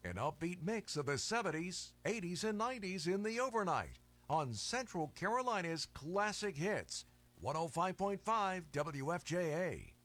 An upbeat mix of the 70s, 80s, and 90s in the overnight on Central Carolina's Classic Hits, 105.5 WFJA.